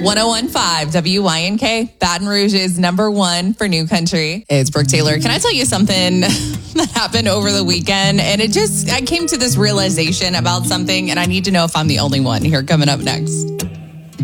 1015 WYNK, Baton Rouge is number one for new country. It's Brooke Taylor. Can I tell you something that happened over the weekend? And I came to this realization about something, and I need to know if I'm the only one here coming up next.